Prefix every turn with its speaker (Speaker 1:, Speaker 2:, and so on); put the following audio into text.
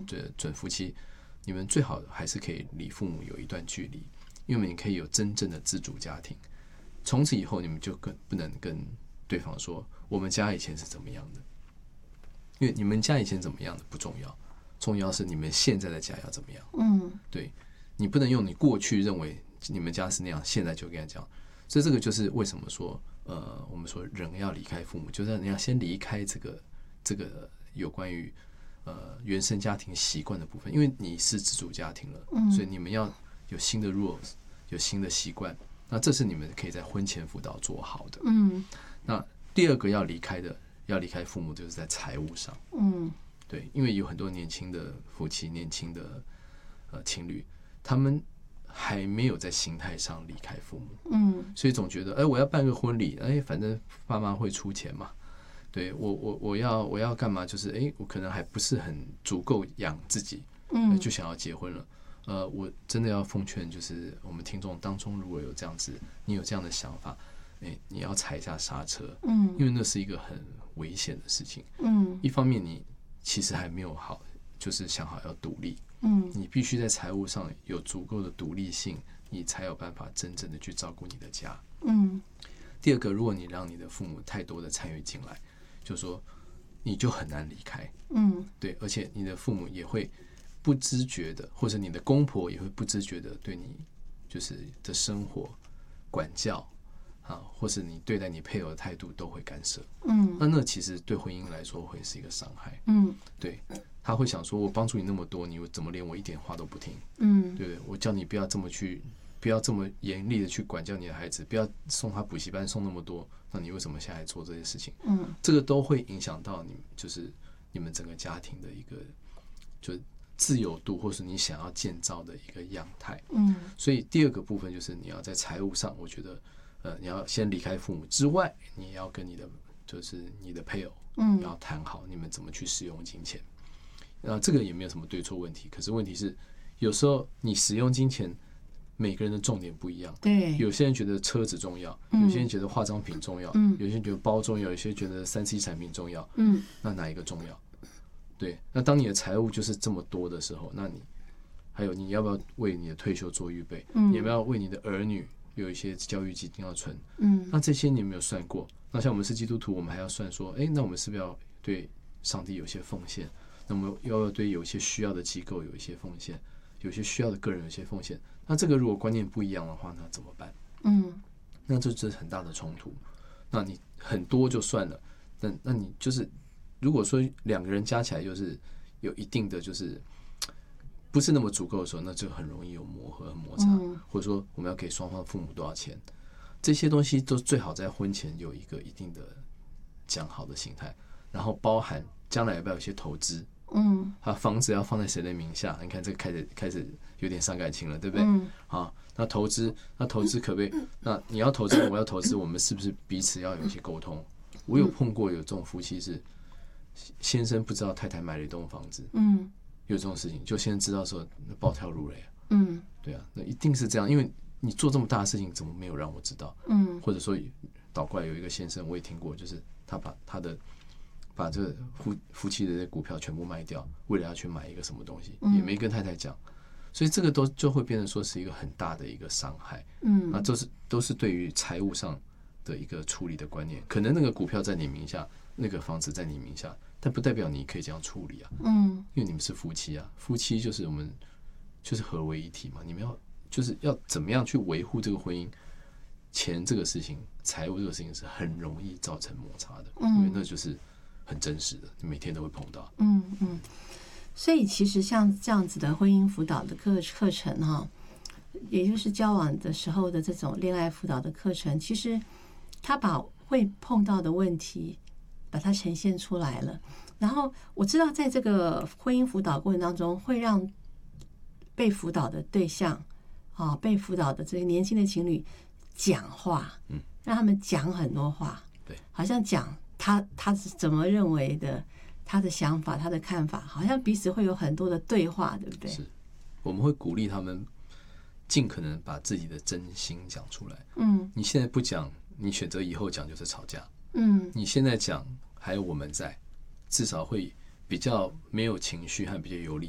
Speaker 1: 准夫妻，你们最好还是可以离父母有一段距离，因为你可以有真正的自主家庭。从此以后，你们就不能跟对方说我们家以前是怎么样的，因为你们家以前怎么样的不重要，重要是你们现在的家要怎么样。对，你不能用你过去认为你们家是那样，现在就跟他讲。所以这个就是为什么说，我们说人要离开父母，就是你要先离开这个有关于原生家庭习惯的部分，因为你是自主家庭了，所以你们要有新的 rules， 有新的习惯。那这是你们可以在婚前辅导做好的。那第二个要离开父母，就是在财务上。对，因为有很多年轻的夫妻、年轻的情侣，他们还没有在心态上离开父母，所以总觉得，我要办个婚礼，反正爸妈会出钱嘛，对我要干嘛？就是我可能还不是很足够养自己，就想要结婚了。我真的要奉劝，就是我们听众当中，如果有这样子，你有这样的想法，你要踩一下刹车，因为那是一个很危险的事情。一方面你其实还没有好，就是想好要独立，你必须在财务上有足够的独立性，你才有办法真正的去照顾你的家。第二个，如果你让你的父母太多的参与进来，就是说你就很难离开。对，而且你的父母也会不自觉的，或者你的公婆也会不自觉的对你就是的生活管教或是你对待你配偶的态度都会干涉。那其实对婚姻来说会是一个伤害。对，他会想说，我帮助你那么多，你怎么连我一点话都不听？对不对？我叫你不要这么严厉的去管教你的孩子，不要送他补习班送那么多，那你为什么现在做这些事情？这个都会影响到你们整个家庭的一个就是自由度，或是你想要建造的一个样态。所以第二个部分就是你要在财务上，我觉得你要先离开父母之外，你也要跟你的配偶要谈好你们怎么去使用金钱。这个也没有什么对错问题，可是问题是有时候你使用金钱，每个人的重点不一样。
Speaker 2: 对，
Speaker 1: 有些人觉得车子重要，有些人觉得化妆品重要，有些人觉得包重要，有些人觉得3C 产品重要。那哪一个重要？对，那当你的财务就是这么多的时候，那还有你要不要为你的退休做预备？你要不要为你的儿女有一些教育基金要存？那这些你有没有算过？那像我们是基督徒，我们还要算说，那我们是不是要对上帝有些奉献？那我们要对有一些需要的机构有一些奉献，有些需要的个人有一些奉献。那这个如果观念不一样的话，那怎么办？那这是很大的冲突。那你很多就算了，那你就是如果说两个人加起来就是有一定的就是不是那么足够的时候，那就很容易有磨合和摩擦。或者说我们要给双方父母多少钱，这些东西都最好在婚前有一个一定的讲好的心态，然后包含将来要不要有一些投资。房子要放在谁的名下？你看这个开始有点伤感情了，对不对？那投资可不可以？那你要投资，我要投资，我们是不是彼此要有一些沟通？我有碰过有这种夫妻是先生不知道太太买了一栋房子，有这种事情，就先生知道的时候暴跳如雷啊。对啊，那一定是这样，因为你做这么大的事情，怎么没有让我知道？或者说倒过来有一个先生，我也听过，就是他把这个夫妻的这股票全部卖掉，为了要去买一个什么东西，也没跟太太讲，所以这个就会变成说是一个很大的一个伤害。那都是对于财务上的一个处理的观念。可能那个股票在你名下，那个房子在你名下，但不代表你可以这样处理啊。因为你们是夫妻啊，夫妻就是我们就是合为一体嘛。你们要怎么样去维护这个婚姻？钱这个事情，财务这个事情是很容易造成摩擦的，因为那就是很真实的，你每天都会碰到。
Speaker 2: 所以其实像这样子的婚姻辅导的课程也就是交往的时候的这种恋爱辅导的课程，其实他把会碰到的问题把它呈现出来了。然后我知道在这个婚姻辅导过程当中，会让被辅导的对象被辅导的这些年轻的情侣讲话，让他们讲很多话，
Speaker 1: 对，
Speaker 2: 好像讲他是怎么认为的，他的想法，他的看法，好像彼此会有很多的对话，对不对？
Speaker 1: 是，我们会鼓励他们尽可能把自己的真心讲出来。你现在不讲，你选择以后讲就是吵架。你现在讲，还有我们在，至少会比较没有情绪和比较有礼